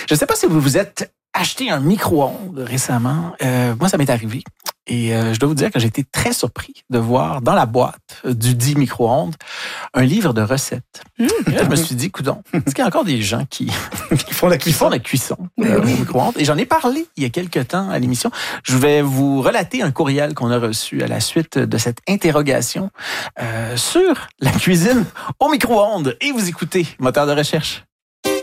Je ne sais pas si vous vous êtes acheté un micro-ondes récemment. Moi, ça m'est arrivé. Et je dois vous dire que j'ai été très surpris de voir dans la boîte du dit micro-ondes un livre de recettes. Et là, je me suis dit, coudonc, est-ce qu'il y a encore des gens qui font la cuisson au micro-ondes? Et j'en ai parlé il y a quelques temps à l'émission. Je vais vous relater un courriel qu'on a reçu à la suite de cette interrogation sur la cuisine au micro-ondes. Et vous écoutez Moteur de recherche.